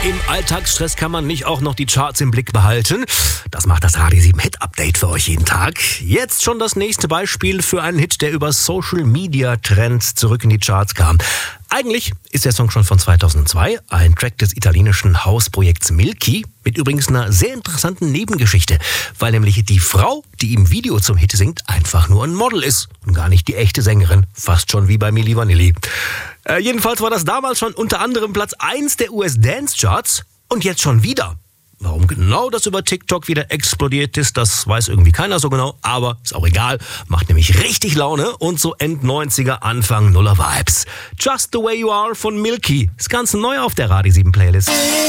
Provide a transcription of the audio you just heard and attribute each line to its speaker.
Speaker 1: im Alltagsstress kann man nicht auch noch die Charts im Blick behalten. Das macht das Radio 7 Hit Update für euch jeden Tag. Jetzt schon das nächste Beispiel für einen Hit, der über Social Media Trends zurück in die Charts kam. Eigentlich ist der Song schon von 2002, ein Track des italienischen Hausprojekts Milky, mit übrigens einer sehr interessanten Nebengeschichte, weil nämlich die Frau, die im Video zum Hit singt, einfach nur ein Model ist und gar nicht die echte Sängerin, fast schon wie bei Milli Vanilli. Jedenfalls war das damals schon unter anderem Platz 1 der US-Dance-Charts und jetzt schon wieder. Warum genau das über TikTok wieder explodiert ist, das weiß irgendwie keiner so genau, aber ist auch egal. Macht nämlich richtig Laune und so End-90er, Anfang Nuller Vibes. Just the Way You Are von Milky. Das Ganze neu auf der Radio 7 Playlist.